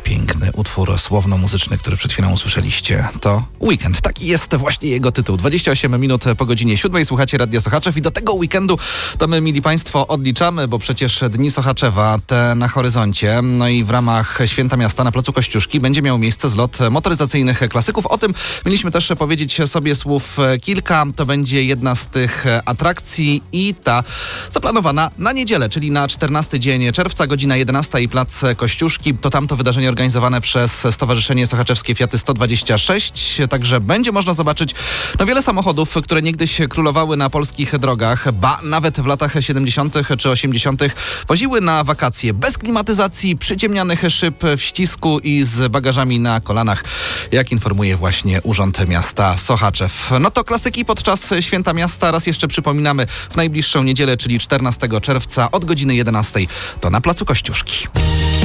piękny utwór słowno-muzyczny, który przed chwilą usłyszeliście. To Weekend. Taki jest właśnie jego tytuł. 28 minut po godzinie 7. Słuchacie Radio Sochaczew i do tego weekendu to my, mili Państwo, odliczamy, bo przecież Dni Sochaczewa te na horyzoncie. No i w ramach Święta Miasta na Placu Kościuszki będzie miał miejsce zlot motoryzacyjnych klasyków. O tym mieliśmy też powiedzieć sobie słów kilka. To będzie jedna z tych atrakcji i ta zaplanowana na niedzielę, czyli na 14 dzień czerwca, godzina 11 i Plac Kościuszki. To tamto wydarzenie organizowane przez Stowarzyszenie Sochaczewskie Fiaty 126. Także będzie można zobaczyć wiele samochodów, które niegdyś królowały na polskich drogach, ba nawet w latach 70. czy 80. woziły na wakacje bez klimatyzacji, przyciemnianych szyb, w ścisku i z bagażami na kolanach, jak informuje właśnie Urząd Miasta Sochaczew. No to klasyki podczas Święta Miasta. Raz jeszcze przypominamy, w najbliższą niedzielę, czyli 14 czerwca od godziny 11 to na Placu Kościuszki.